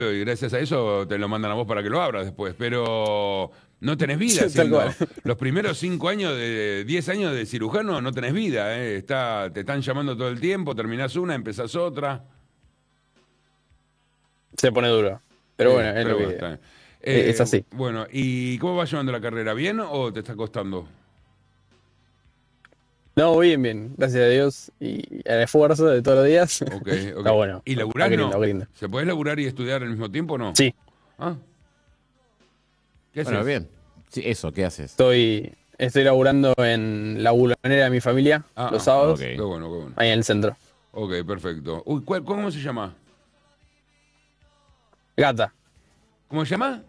y gracias a eso te lo mandan a vos para que lo abras después. Pero no tenés vida. Tal cual. Los primeros 5 años, 10 años de cirujano, no tenés vida. Te están llamando todo el tiempo, terminás una, empezás otra. Se pone duro. Pero bueno, es lo que está bien. es así. Bueno, ¿y cómo vas llevando la carrera? ¿Bien o te está costando? No, bien, bien. Gracias a Dios. Y el esfuerzo de todos los días. Ok. Está bueno. ¿Y laburás Está no? lindo, lindo. ¿Se podés laburar y estudiar al mismo tiempo o no? Sí, ¿Ah? ¿Qué haces? Bueno, bien. Sí, eso, ¿qué haces? estoy laburando en la bulonera de mi familia los sábados, ok. Qué bueno, qué bueno. ahí en el centro. Ok, perfecto. Uy, ¿cómo se llama? Gata, ¿Cómo se llama?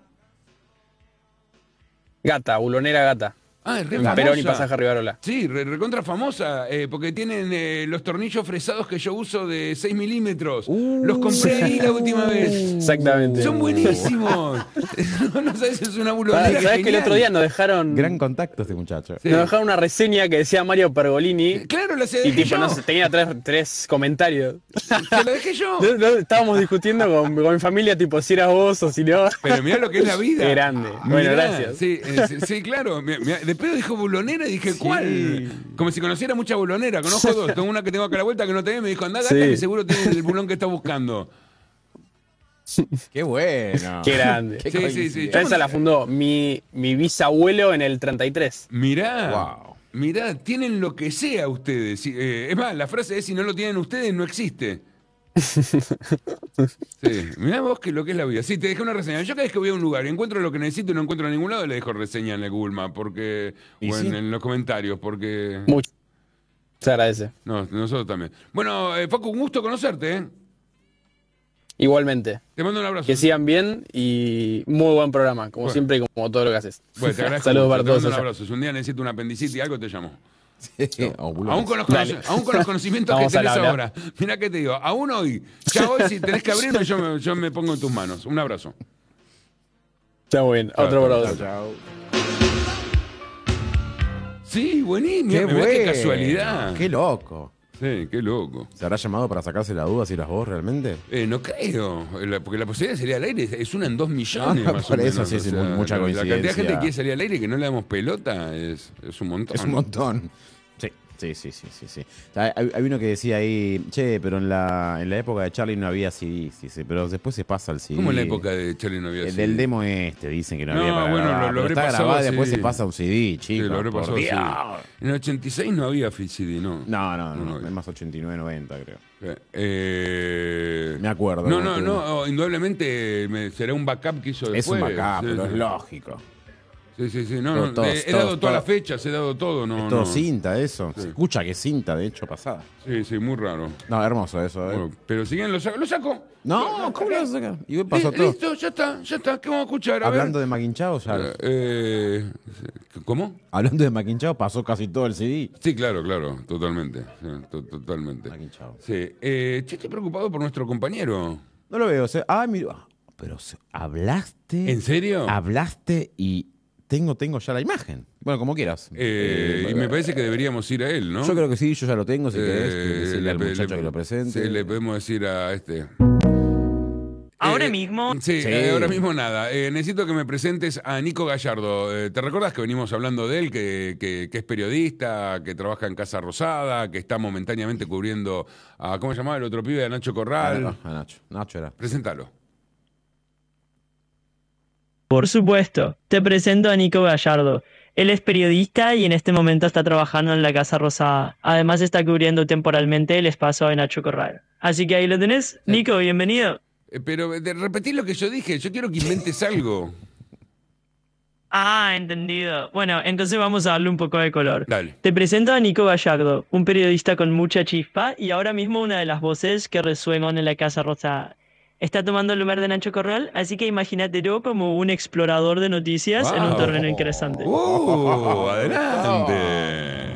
bulonera Gata. Ah, es re En famosa. Perón y Pasaje Rivarola. Sí, recontra famosa, porque tienen los tornillos fresados que yo uso de 6 milímetros. Los compré ahí la última vez. Exactamente. Son buenísimos. No sabes, es una bulonera ¿Sabes que el genial. otro día nos dejaron, Gran contacto este muchacho. Sí. nos dejaron una reseña que decía Mario Pergolini? Claro, la Y dejé tipo, yo. no sé, tenía tres comentarios. Te la dejé yo. Estábamos discutiendo con mi familia, tipo, si eras vos o si no. Pero mirá lo que es la vida. Qué grande. Bueno, Mirá, gracias. Sí, claro. Mirá, después dijo bulonera y dije, ¿cuál? Como si conociera mucha bulonera. Conozco dos. Tengo una que tengo acá a la vuelta que no te ve. Me dijo, andá, Gata, Sí. que seguro tiene el bulón que está buscando. ¡Qué bueno! Qué grande. Qué Sí, coincidencia. Yo Esa la fundó mi bisabuelo en el 33. Mirá. Wow. Mirá, tienen lo que sea ustedes. Sí, es más, la frase es, si no lo tienen ustedes, no existe. Sí, mirá vos que lo que es la vida. Sí, te dejé una reseña. Yo cada vez que voy a un lugar y encuentro lo que necesito y no encuentro en ningún lado, le dejo reseña en el Google Maps, porque, ¿Y o sí? en los comentarios, porque... Mucho. Se agradece. No, nosotros también. Bueno, Facu, un gusto conocerte, ¿eh? Igualmente. Te mando un abrazo. Que sigan bien y muy buen programa, como Bueno. siempre y como todo lo que haces. Bueno, te agradezco Saludos mucho. para Te todos mando un allá. abrazo. Si un día necesito una apendicitis y algo, te llamo. Óvulos. Aún con los conocimientos que Vamos al tenés habla. ahora. Mirá que te digo, aún hoy, ya hoy si tenés que abrirme, yo me pongo en tus manos. Un abrazo. Está muy bien. Chao, Otro para chao, otro. Chao. Sí, buenísimo. ¡Qué Mirá qué bueno! casualidad. ¡Qué loco! Sí, qué loco. ¿Se habrá llamado para sacarse la duda si eras vos realmente? No creo, porque la posibilidad de salir al aire es una en 2 millones Ah, más o por menos. eso sí, O sí, sea, mucha La cantidad de gente coincidencia. que quiere salir al aire y que no le damos pelota es un montón. Es un montón. Sí. Hay uno que decía ahí, che, pero en la época de Charlie no había CD, sí, pero después se pasa al CD. ¿Cómo en la época de Charlie no había El CD? del demo dicen que no, No, había para bueno, grabar, lo pero habré está pasado grabado y a después CD. se pasa a un CD, Sí, chicos. lo habré por pasado, sí. Dios. En el 86 no había CD, ¿no? No, había. es más 89, 90 creo. Me Me acuerdo. No, indudablemente será un backup que hizo Es después. un backup, Sí, pero sí. es lógico. Sí, he dado todas las fechas, he dado todo, no. Es todo no. cinta eso. Sí. Se escucha que es cinta, de hecho, pasada. Sí, muy raro. No, hermoso eso, ¿eh? Bueno, pero si quieren lo saco. No, ¿cómo lo vas a sacar? Y hoy pasó todo. Listo, ya está. ¿Qué vamos a escuchar? A Hablando ver. de Maquinchao, ya. ¿Cómo? Hablando de Maquinchao, pasó casi todo el CD. Sí, claro, totalmente. Sí, totalmente. Maquinchao. Sí. Estoy preocupado por nuestro compañero. No lo veo. Mira. Pero hablaste. ¿En serio? Hablaste y tengo ya la imagen. Bueno, como quieras. Y me parece que deberíamos ir a él, ¿no? Yo creo que sí, yo ya lo tengo. Si querés, decirle al muchacho que lo presente. Sí, le podemos decir a este. Ahora mismo. Sí, Sí. ahora mismo nada. Necesito que me presentes a Nico Gallardo. ¿Te recordás que venimos hablando de él, que es periodista, que trabaja en Casa Rosada, que está momentáneamente cubriendo a, ¿cómo se llamaba el otro pibe? A Nacho Corral. A Nacho. Nacho era. Preséntalo. Por supuesto, te presento a Nico Gallardo. Él es periodista y en este momento está trabajando en la Casa Rosada. Además está cubriendo temporalmente el espacio de Nacho Corral. Así que ahí lo tenés. Nico, bienvenido. Pero repetí lo que yo dije. Yo quiero que inventes algo. Ah, entendido. Bueno, entonces vamos a darle un poco de color. Dale. Te presento a Nico Gallardo, un periodista con mucha chispa y ahora mismo una de las voces que resuenan en la Casa Rosada. Está tomando el lugar de Nacho Corral, así que imagínatelo como un explorador de noticias en un Wow. terreno interesante. Adelante.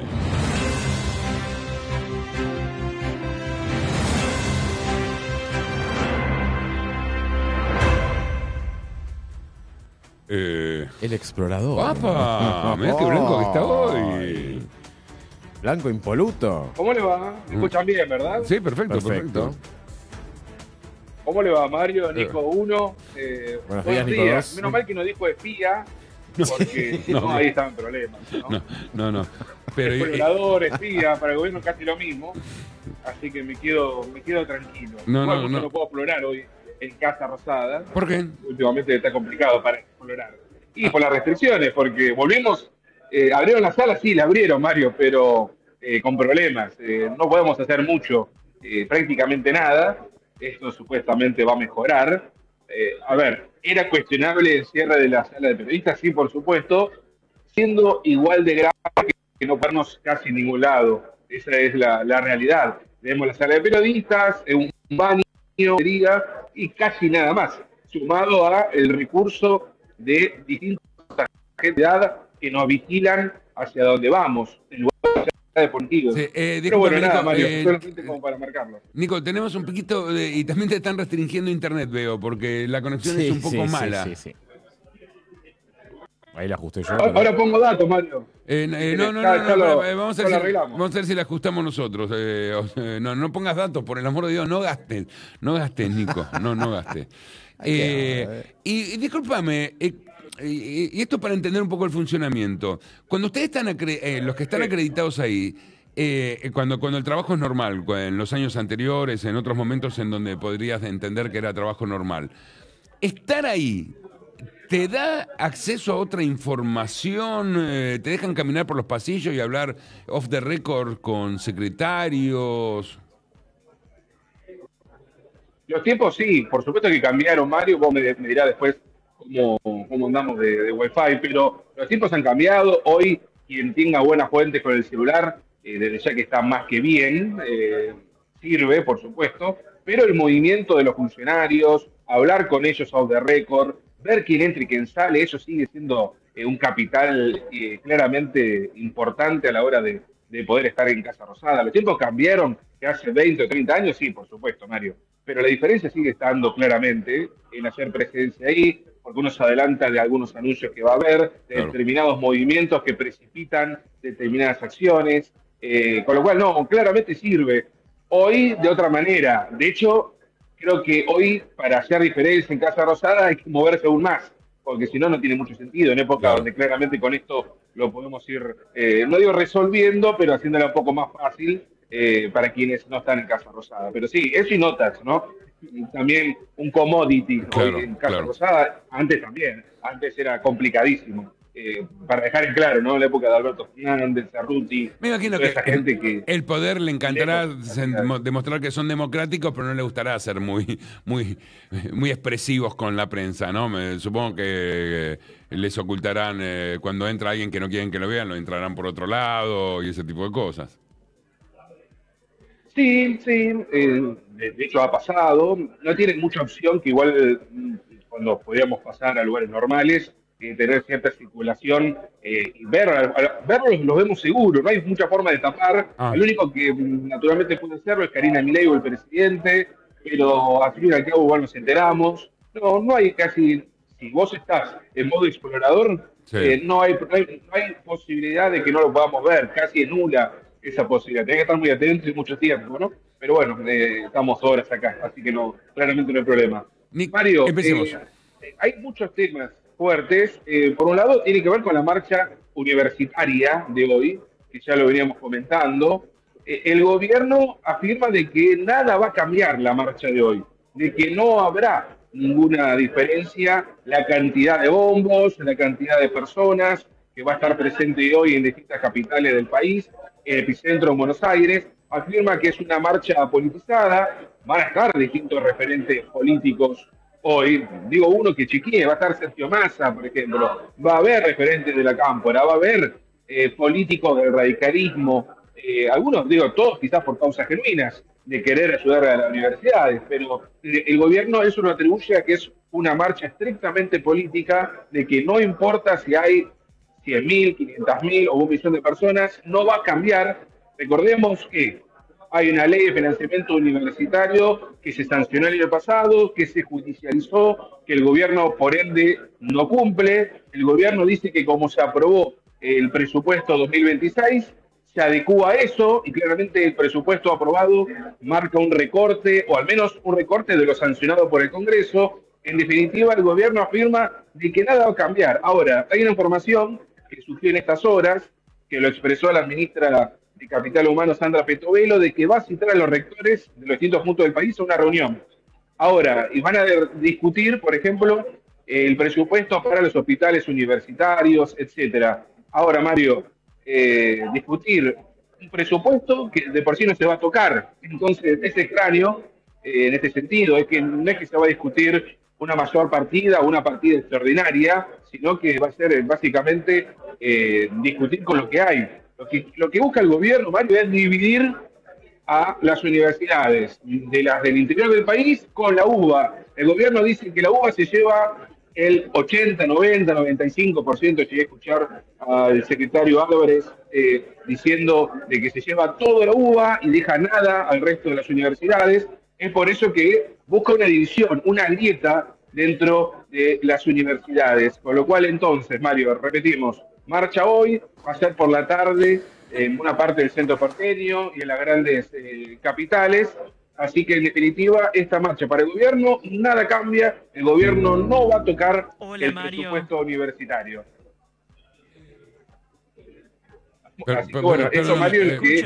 El explorador. ¡Papa! Mirá qué blanco que está hoy. Blanco impoluto. ¿Cómo le va? ¿Me escuchan bien, verdad? Sí, perfecto. ¿Cómo le va, Mario? Nico 1. Buenos días, Nico 2. Menos mal que no dijo espía, porque si no, ahí estaban problemas, ¿no? No. Pero, explorador, espía, para el gobierno casi lo mismo. Así que me quedo tranquilo. No puedo explorar hoy en Casa Rosada. ¿Por qué? Últimamente está complicado para explorar. Y por las restricciones, porque volvimos, abrieron la sala, sí, la abrieron, Mario, pero con problemas. No podemos hacer mucho, prácticamente nada. Esto supuestamente va a mejorar. A ver, ¿era cuestionable el cierre de la sala de periodistas? Sí, por supuesto, siendo igual de grave que no ponernos casi en ningún lado. Esa es la realidad. Tenemos la sala de periodistas, un baño, y casi nada más, sumado a el recurso de distintos agentes de edad que nos vigilan hacia dónde vamos, en lugar de deportivos. Sí, pero bueno, nada, Mario, solamente como para marcarlo. Nico, tenemos un poquito y también te están restringiendo internet, veo, porque la conexión es un poco mala. Sí. Ahí la ajusté yo. Ahora pongo datos, Mario. Vamos a ver si la ajustamos nosotros. No pongas datos, por el amor de Dios, no gastes, Nico, no gastes. Y discúlpame, y esto para entender un poco el funcionamiento. Cuando ustedes están, los que están acreditados ahí, cuando el trabajo es normal, en los años anteriores, en otros momentos en donde podrías entender que era trabajo normal, estar ahí ¿te da acceso a otra información? ¿Te dejan caminar por los pasillos y hablar off the record con secretarios? Los tiempos sí, por supuesto que cambiaron, Mario. Vos me dirás después cómo andamos de Wi-Fi, pero los tiempos han cambiado. Hoy, quien tenga buenas fuentes con el celular, desde ya que está más que bien, sirve, por supuesto, pero el movimiento de los funcionarios, hablar con ellos off the record, ver quién entra y quién sale, eso sigue siendo un capital claramente importante a la hora de poder estar en Casa Rosada. Los tiempos cambiaron, que hace 20 o 30 años, sí, por supuesto, Mario, pero la diferencia sigue estando claramente en hacer presencia ahí, porque uno se adelanta de algunos anuncios que va a haber, de determinados movimientos que precipitan determinadas acciones, con lo cual, no, claramente sirve. Hoy de otra manera, de hecho, creo que hoy, para hacer diferencia en Casa Rosada, hay que moverse aún más, porque si no, no tiene mucho sentido. En época donde claramente con esto lo podemos ir, no digo resolviendo, pero haciéndola un poco más fácil para quienes no están en Casa Rosada. Pero sí, eso y notas, ¿no? Y también un commodity hoy en Casa Rosada, antes era complicadísimo. Para dejar en claro, ¿no? En la época de Alberto Fernández, Cerruti, me imagino que esa gente que el poder le encantará demostrar que son democráticos, pero no le gustará ser muy expresivos con la prensa, ¿no? Supongo que les ocultarán cuando entra alguien que no quieren que lo vean, lo entrarán por otro lado y ese tipo de cosas. Sí, de hecho ha pasado. No tienen mucha opción, que igual cuando podíamos pasar a lugares normales, tener cierta circulación y verlos los vemos seguro, no hay mucha forma de tapar. El único que naturalmente puede hacerlo es Karina Milei o el presidente, pero al fin y al cabo igual nos enteramos. No hay casi, si vos estás en modo explorador, no hay posibilidad de que no lo podamos ver, casi es nula esa posibilidad. Tenés que estar muy atento y mucho tiempo, ¿no? Pero bueno, estamos horas acá, así que no, claramente no hay problema. Mario, empecemos. Hay muchos temas fuertes. Por un lado, tiene que ver con la marcha universitaria de hoy, que ya lo veníamos comentando. El gobierno afirma de que nada va a cambiar la marcha de hoy, de que no habrá ninguna diferencia la cantidad de bombos, la cantidad de personas que va a estar presente hoy en distintas capitales del país, el epicentro en Buenos Aires. Afirma que es una marcha politizada, van a estar distintos referentes políticos hoy. Digo uno que chiquille, va a estar Sergio Massa, por ejemplo, va a haber referentes de la Cámpora, va a haber políticos del radicalismo, algunos, digo, todos quizás por causas genuinas, de querer ayudar a las universidades, pero el gobierno eso lo atribuye a que es una marcha estrictamente política, de que no importa si hay 100.000, 500.000 o 1.000.000 de personas, no va a cambiar. Recordemos que hay una ley de financiamiento universitario que se sancionó el año pasado, que se judicializó, que el gobierno por ende no cumple. El gobierno dice que como se aprobó el presupuesto 2026, se adecúa a eso y claramente el presupuesto aprobado marca un recorte, o al menos un recorte de lo sancionado por el Congreso. En definitiva, el gobierno afirma de que nada va a cambiar. Ahora, hay una información que surgió en estas horas, que lo expresó la ministra de Capital Humano, Sandra Petovelo, de que va a citar a los rectores de los distintos puntos del país a una reunión. Ahora, y van a discutir, por ejemplo, el presupuesto para los hospitales universitarios, etcétera. Ahora, Mario, discutir un presupuesto que de por sí no se va a tocar. Entonces, es extraño en este sentido, es que no es que se va a discutir una mayor partida o una partida extraordinaria, sino que va a ser básicamente discutir con lo que hay. Lo que busca el gobierno, Mario, es dividir a las universidades de las del interior del país con la UBA. El gobierno dice que la UBA se lleva el 80, 90, 95%. Llegué a escuchar al secretario Álvarez diciendo de que se lleva toda la UBA y deja nada al resto de las universidades. Es por eso que busca una división, una grieta dentro de las universidades. Con lo cual, entonces, Mario, repetimos, marcha hoy, va a ser por la tarde en una parte del centro porteño y en las grandes capitales. Así que, en definitiva, esta marcha para el gobierno, nada cambia. El gobierno no va a tocar el presupuesto universitario. Así que, bueno, eso, Mario, es que...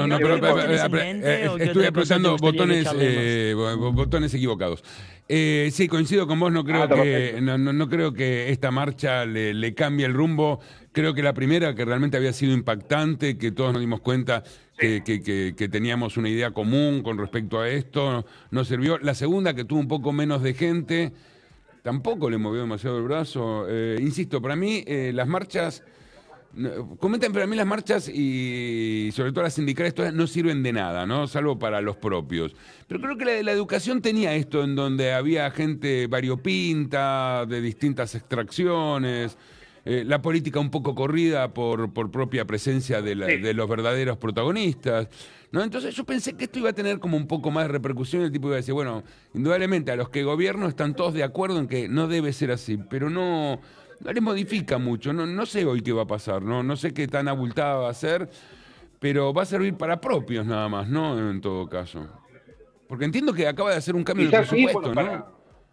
estuve apretando botones equivocados. Sí, coincido con vos, no creo que esta marcha le cambie el rumbo. Creo que la primera, que realmente había sido impactante, que todos nos dimos cuenta que teníamos una idea común con respecto a esto, no sirvió. La segunda, que tuvo un poco menos de gente, tampoco le movió demasiado el brazo. Insisto, para mí las marchas... Comentan, pero a mí las marchas y sobre todo las sindicales todas no sirven de nada, ¿no? Salvo para los propios. Pero creo que la educación tenía esto en donde había gente variopinta, de distintas extracciones, la política un poco corrida por propia presencia de los verdaderos protagonistas, ¿no? Entonces yo pensé que esto iba a tener como un poco más de repercusión, el tipo iba a decir, bueno, indudablemente a los que gobierno están todos de acuerdo en que no debe ser así, pero no les modifica mucho, no sé hoy qué va a pasar, no sé qué tan abultada va a ser, pero va a servir para propios nada más, ¿no? En todo caso. Porque entiendo que acaba de hacer un cambio en el presupuesto, ¿no?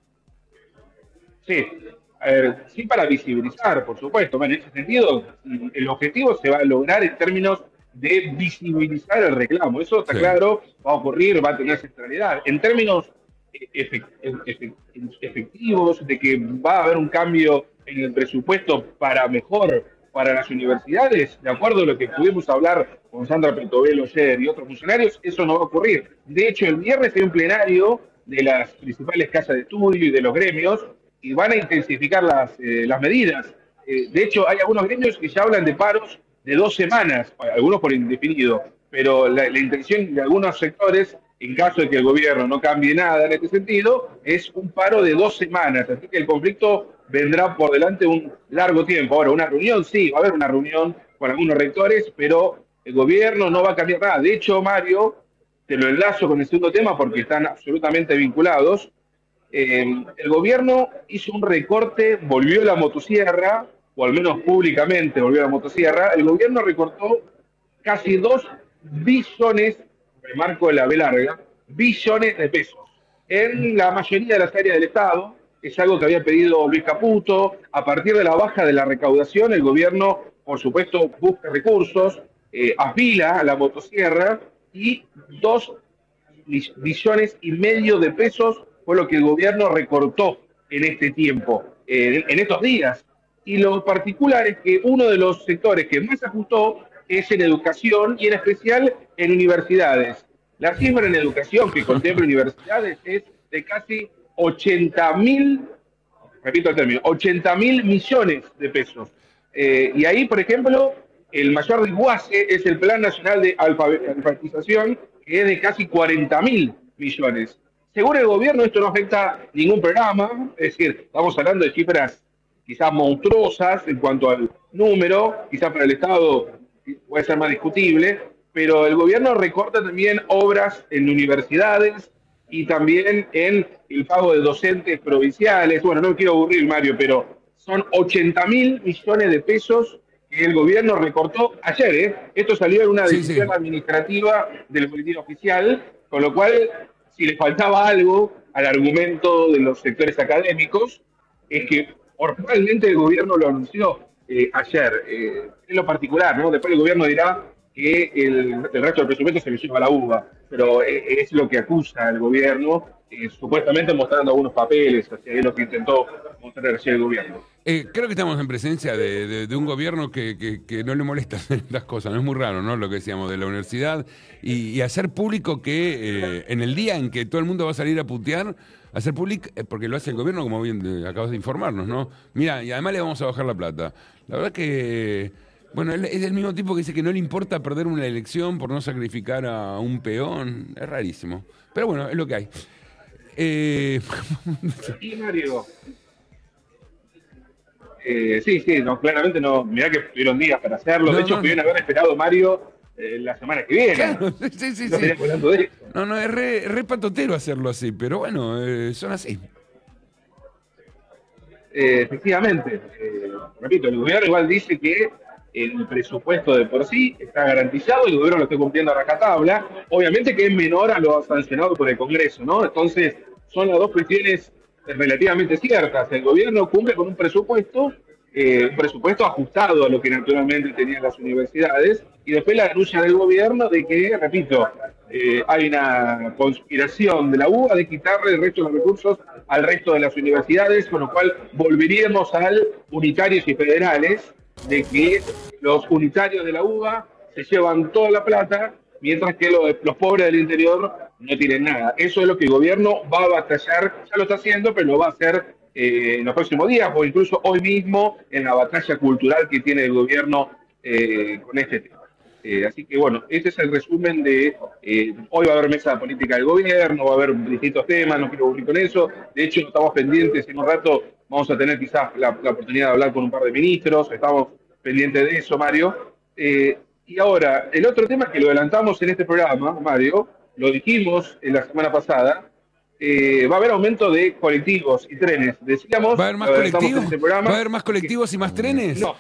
Sí, a ver, sí, para visibilizar, por supuesto. Bueno, en ese sentido, el objetivo se va a lograr en términos de visibilizar el reclamo. Eso está claro, va a ocurrir, va a tener centralidad. En términos efectivos, de que va a haber un cambio en el presupuesto para mejor para las universidades, de acuerdo a lo que pudimos hablar con Sandra Petovelo ayer y otros funcionarios, eso no va a ocurrir. De hecho, el viernes hay un plenario de las principales casas de estudio y de los gremios y van a intensificar las medidas. De hecho, hay algunos gremios que ya hablan de paros de 2 semanas, algunos por indefinido, pero la intención de algunos sectores, en caso de que el gobierno no cambie nada en este sentido, es un paro de 2 semanas. Así que el conflicto vendrá por delante un largo tiempo. Ahora, una reunión, sí, va a haber una reunión con algunos rectores, pero el gobierno no va a cambiar nada. De hecho, Mario, te lo enlazo con el segundo tema porque están absolutamente vinculados. El gobierno hizo un recorte, volvió la motosierra, o al menos públicamente volvió la motosierra. El gobierno recortó casi 2 billones, remarco de la B larga, billones de pesos en la mayoría de las áreas del Estado. Es algo que había pedido Luis Caputo. A partir de la baja de la recaudación, el gobierno, por supuesto, busca recursos, afila la motosierra y 2,5 billones de pesos fue lo que el gobierno recortó en este tiempo, en estos días. Y lo particular es que uno de los sectores que más ajustó es en educación y en especial en universidades. La cifra en educación que contempla universidades es de casi 80.000, repito el término, 80.000 millones de pesos. Y ahí, por ejemplo, el mayor desguace es el Plan Nacional de Alfabetización, que es de casi 40.000 millones. Según el gobierno, esto no afecta ningún programa, es decir, estamos hablando de cifras quizás monstruosas en cuanto al número, quizás para el Estado puede ser más discutible, pero el gobierno recorta también obras en universidades y también en el pago de docentes provinciales. Bueno, no me quiero aburrir, Mario, pero son 80.000 millones de pesos que el gobierno recortó ayer, esto salió en una decisión sí. administrativa del boletín oficial, con lo cual, si le faltaba algo al argumento de los sectores académicos, es que formalmente el gobierno lo anunció ayer. En lo particular, ¿no? Después el gobierno dirá que el resto del presupuesto se lo lleva a la UBA, pero es lo que acusa el gobierno, supuestamente mostrando algunos papeles, o sea, es lo que intentó mostrar ayer el gobierno. Creo que estamos en presencia de un gobierno que no le molesta estas cosas, no es muy raro, ¿no? Lo que decíamos de la universidad y hacer público que en el día en que todo el mundo va a salir a putear, hacer público, porque lo hace el gobierno, como bien acabas de informarnos, ¿no? Mira, y además le vamos a bajar la plata. La verdad que, bueno, él es el mismo tipo que dice que no le importa perder una elección por no sacrificar a un peón, es rarísimo. Pero bueno, es lo que hay. Y Mario... sí, no, claramente no. Mirá que tuvieron días para hacerlo. De hecho, pudieron haber esperado Mario la semana que viene. Claro, sí. Hablando de eso. No, es re patotero hacerlo así, pero bueno, son así. Efectivamente, repito, el gobierno igual dice que el presupuesto de por sí está garantizado y el gobierno lo está cumpliendo a rajatabla. Obviamente que es menor a lo sancionado por el Congreso, ¿no? Entonces, son las dos cuestiones relativamente ciertas. El gobierno cumple con un presupuesto ajustado a lo que naturalmente tenían las universidades, y después la denuncia del gobierno de que, repito, hay una conspiración de la UBA de quitarle el resto de los recursos al resto de las universidades, con lo cual volveríamos al unitarios y federales, de que los unitarios de la UBA se llevan toda la plata, mientras que los pobres del interior no tienen nada. Eso es lo que el gobierno va a batallar, ya lo está haciendo, pero lo va a hacer en los próximos días, o incluso hoy mismo en la batalla cultural que tiene el gobierno con este tema. Así que bueno, este es el resumen de hoy va a haber mesa política del gobierno, va a haber distintos temas, no quiero aburrir con eso. De hecho, estamos pendientes, en un rato vamos a tener quizás la oportunidad de hablar con un par de ministros, estamos pendientes de eso, Mario. Y ahora, el otro tema que lo adelantamos en este programa, Mario, lo dijimos en la semana pasada, va a haber aumento de colectivos y trenes. Decíamos, ¿Va a haber más colectivos? En este programa, ¿Va a haber más colectivos y más trenes? No.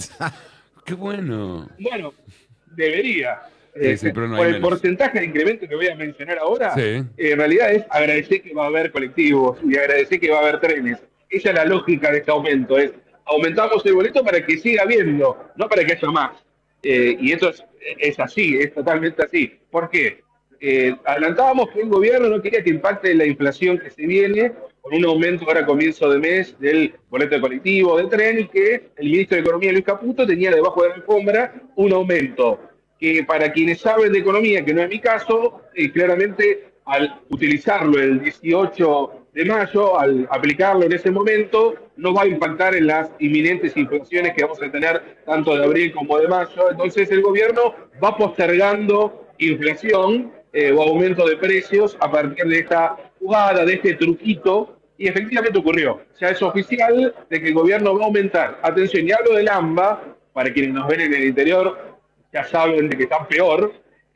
Qué bueno. Bueno, debería. Sí, pero no por hay el menos. porcentaje de incremento que voy a mencionar ahora, Sí. En realidad es agradecer que va a haber colectivos y agradecer que va a haber trenes. Esa es la lógica de este aumento, es aumentamos el boleto para que siga habiendo, no para que haya más. Y eso es así, es totalmente así. ¿Por qué? Adelantábamos que el gobierno no quería que impacte la inflación que se viene con un aumento ahora a comienzo de mes del boleto de colectivo, de tren, y que el ministro de Economía, Luis Caputo, tenía debajo de la alfombra un aumento que, para quienes saben de economía, que no es mi caso, claramente al utilizarlo el 18 de mayo, al aplicarlo en ese momento, no va a impactar en las inminentes inflaciones que vamos a tener tanto de abril como de mayo. Entonces el gobierno va postergando inflación o aumento de precios a partir de esta jugada, de este truquito, y efectivamente ocurrió. Ya es oficial de que el gobierno va a aumentar. Atención, y hablo del AMBA, para quienes nos ven en el interior, ya saben de que están peor,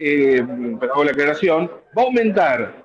pero hago la aclaración, va a aumentar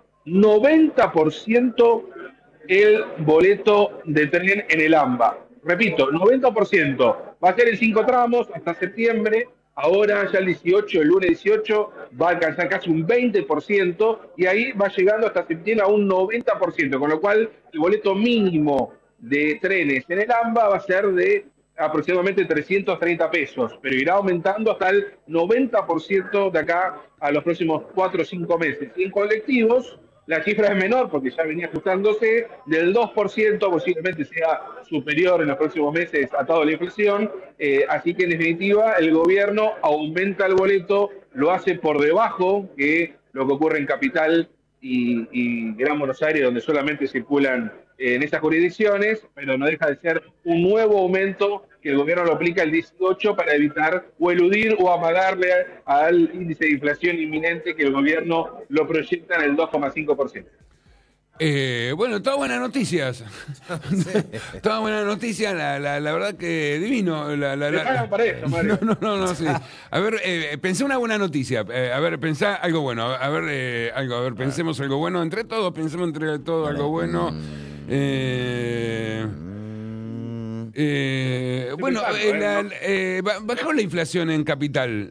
90% el boleto de tren en el AMBA. Repito, 90%. Va a ser en 5 tramos hasta septiembre. Ahora ya el 18, el lunes 18, va a alcanzar casi un 20%, y ahí va llegando hasta septiembre a un 90%, con lo cual el boleto mínimo de trenes en el AMBA va a ser de aproximadamente 330 pesos, pero irá aumentando hasta el 90% de acá a los próximos 4 o 5 meses. Y en colectivos, la cifra es menor porque ya venía ajustándose del 2%, posiblemente sea superior en los próximos meses atado a la inflación, así que en definitiva el gobierno aumenta el boleto, lo hace por debajo que lo que ocurre en Capital y Gran Buenos Aires, donde solamente circulan en esas jurisdicciones, pero no deja de ser un nuevo aumento que el gobierno lo aplica el 18 para evitar o eludir o amagarle al índice de inflación inminente que el gobierno lo proyecta en el 2,5%. Bueno, todas buenas noticias. Todas buenas noticias, la verdad que divino. Pagan para eso, Mario. No, sí. A ver, pensé una buena noticia. A ver, pensá algo bueno. A ver, pensemos algo bueno. Entre todos, pensemos entre todos algo bueno. bueno, bajó la inflación en Capital.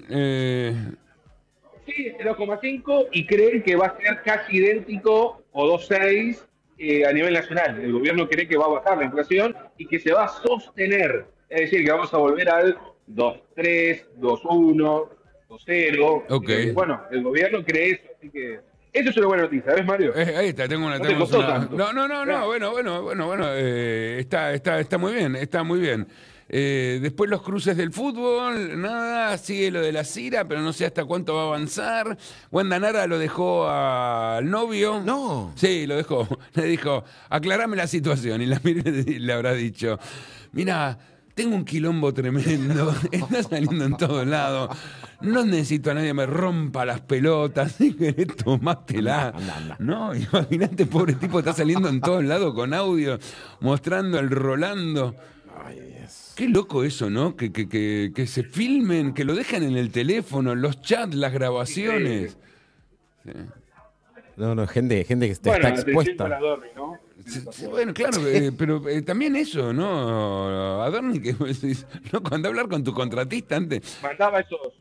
Sí, el 2,5 y creen que va a ser casi idéntico o 2,6 a nivel nacional. El gobierno cree que va a bajar la inflación y que se va a sostener. Es decir, que vamos a volver al 2,3, 2,1, 2,0. Ok. Bueno, el gobierno cree eso, así que eso es una buena noticia, ¿ves, Mario? Ahí está, tengo una... No te costó tanto. No, bueno, está muy bien, está muy bien. Después los cruces del fútbol, nada, sigue lo de la Cira, pero no sé hasta cuánto va a avanzar. Wanda Nara lo dejó al novio. No. Sí, lo dejó. Le dijo, aclarame la situación. Y la miré y le habrá dicho, mira, tengo un quilombo tremendo, está saliendo en todos lados, no necesito a nadie que me rompa las pelotas, si querés tomátela. Anda. No, imagínate, pobre tipo, está saliendo en todos lados con audio, mostrando el Rolando. Ay, Dios. Qué loco eso, ¿no? Que se filmen, que lo dejan en el teléfono, los chats, las grabaciones. Sí. No, gente que está Atención expuesta. para Dormi, ¿no? Sí, bueno, claro, pero también eso, ¿no? Adorni, que no, cuando hablar con tu contratista antes. Mandaba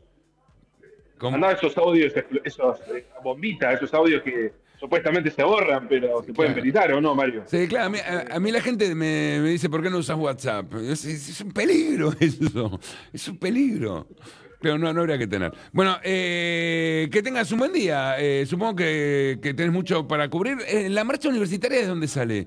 esos audios, esos bombitas, esos audios que supuestamente se borran, pero se pueden peritar, ¿o no, Mario? Sí, claro, a mí la gente me dice, ¿por qué no usas WhatsApp? Es un peligro eso, es un peligro. Pero no habría que tener. Bueno, que tengas un buen día. Supongo que tenés mucho para cubrir. ¿La marcha universitaria de dónde sale?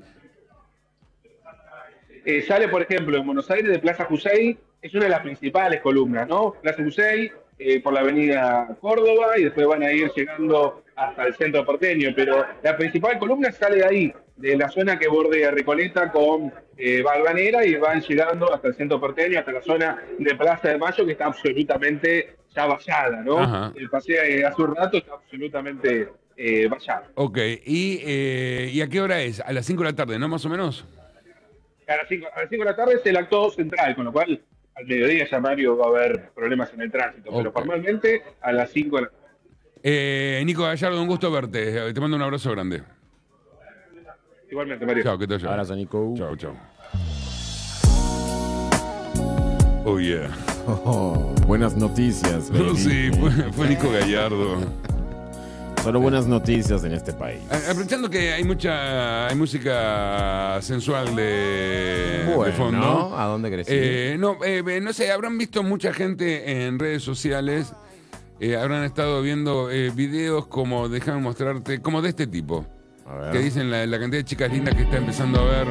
Sale, por ejemplo, en Buenos Aires de Plaza Jusey, es una de las principales columnas, ¿no? Plaza Jusey, por la avenida Córdoba, y después van a ir llegando hasta el centro porteño, pero la principal columna sale de ahí, de la zona que bordea Recoleta con Balvanera, y van llegando hasta el centro porteño, hasta la zona de Plaza de Mayo, que está absolutamente ya vallada, ¿no? Ajá. El paseo hace un rato está absolutamente vallado. Ok, ¿y a qué hora es? A las 5 de la tarde, ¿no? Más o menos. A las 5 de la tarde es el acto central, con lo cual al mediodía ya, Mario, va a haber problemas en el tránsito, pero formalmente a las 5 de la tarde. Nico Gallardo, un gusto verte. Te mando un abrazo grande. Igualmente, Mario. Chao, que te vaya. Abrazo, Nico. Chao. Oh, yeah. Buenas noticias, baby. Sí, fue Nico Gallardo. Solo buenas noticias en este país. Aprovechando que hay música sensual de fondo. ¿No? ¿A dónde crecí? No sé, habrán visto mucha gente en redes sociales, habrán estado viendo videos como, déjame mostrarte, como de este tipo. A ver. Que dicen la cantidad de chicas lindas que está empezando a ver.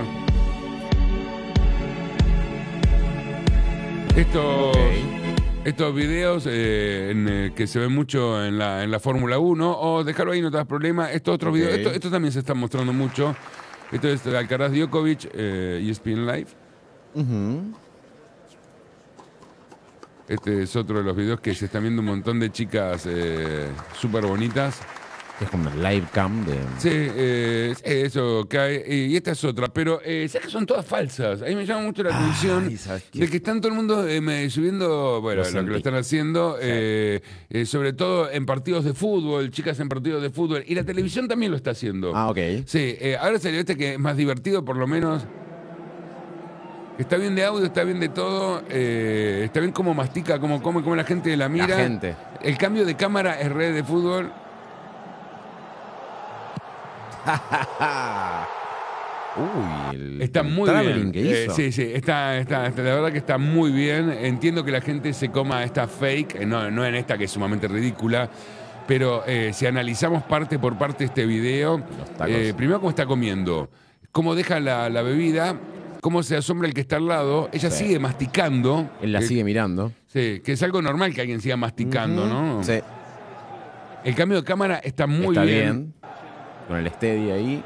Estos videos que se ven mucho en la Fórmula 1, o dejarlo ahí, no te das problema. Estos otros videos, esto también se está mostrando mucho. Esto es Alcaraz Djokovic, ESPN Live. Este es otro de los videos que se están viendo un montón de chicas súper bonitas. Es como una live cam de... Sí, eso que hay, y esta es otra, pero ¿sabes que son todas falsas? A mí me llama mucho la atención de que están todo el mundo subiendo, bueno, lo que lo están haciendo, sobre todo en partidos de fútbol, chicas en partidos de fútbol, y la televisión también lo está haciendo. Ah, ok. Sí, ahora salió este que es más divertido, por lo menos. Está bien de audio, está bien de todo, está bien cómo mastica, cómo come, cómo la gente la mira. La gente. El cambio de cámara es red de fútbol. Uy, está muy bien. Que hizo. Sí, está, la verdad que está muy bien. Entiendo que la gente se coma esta fake, no en esta que es sumamente ridícula, pero si analizamos parte por parte este video, primero cómo está comiendo, cómo deja la bebida, cómo se asombra el que está al lado, ella sigue masticando. Él la sigue mirando. Sí, que es algo normal que alguien siga masticando, ¿no? Sí. El cambio de cámara está muy Está bien. bien. Con el steady ahí.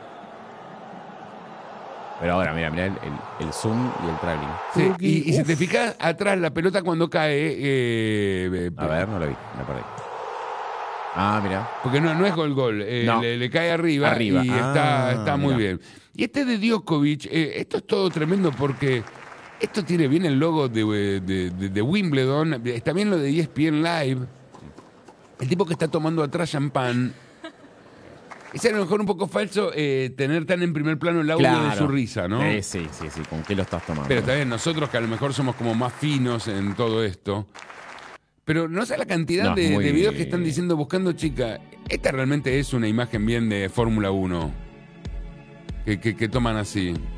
Pero ahora, mira el zoom y el traveling. Sí, y si te fijas atrás, la pelota cuando cae. A ver, no la vi, la perdí. Ah, mira. Porque no es gol. No. Le cae arriba. Y está muy bien. Y este de Djokovic, esto es todo tremendo porque esto tiene bien el logo de Wimbledon. Está bien lo de ESPN Live. El tipo que está tomando atrás champán. Es a lo mejor un poco falso tener tan en primer plano el audio de su risa, ¿no? Sí. ¿Con qué lo estás tomando? Pero está bien, nosotros que a lo mejor somos como más finos en todo esto. Pero no sé la cantidad de videos que están diciendo buscando chica. Esta realmente es una imagen bien de Fórmula 1. Que toman así.